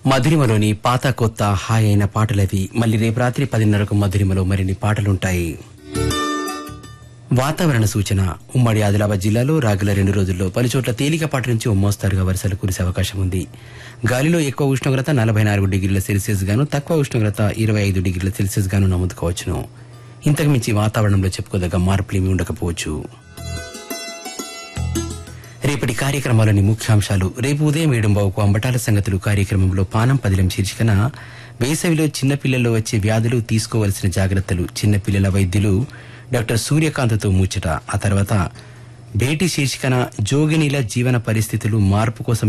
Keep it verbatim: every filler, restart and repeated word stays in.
మధురిమలోని పాత కొత్త హాయ్ అయిన పాటలవి. మళ్ళీ రేపు రాత్రి పదిన్నరకు మధురిమలో మరిన్ని పాటలుంటాయి. వాతావరణ సూచన. ఉమ్మడి ఆదిలాబాద్ జిల్లాలో రాగల రెండు రోజుల్లో పలుచోట్ల తేలికపాటి నుంచి ఓ మోస్తరుగా వర్షాలు కురిసే అవకాశం ఉంది. గాలిలో ఎక్కువ ఉష్ణోగ్రత నలభై నాలుగు డిగ్రీల సెల్సియస్ గాను, తక్కువ ఉష్ణోగ్రత ఇరవై ఐదు డిగ్రీల సెల్సియస్ గాను నమోదు కావచ్చును. ఇంతకు మించి వాతావరణంలో చెప్పుకోదగ్గ మార్పులేమీ ఉండకపోవచ్చు. రేపటి కార్యక్రమాలోని ముఖ్యాంశాలు. రేపు ఉదయం ఏడుంబావుకు అంబటాల సంగతులు కార్యక్రమంలో పానం పదిలం శీర్షికన వేసవిలో చిన్నపిల్లల్లో వచ్చే వ్యాధులు, తీసుకోవలసిన జాగ్రత్తలు, చిన్నపిల్లల వైద్యులు డాక్టర్ సూర్యకాంత్తో ముచ్చట. ఆ తర్వాత భేటీ శీర్షికన జోగినీల జీవన పరిస్థితులు, మార్పు కోసం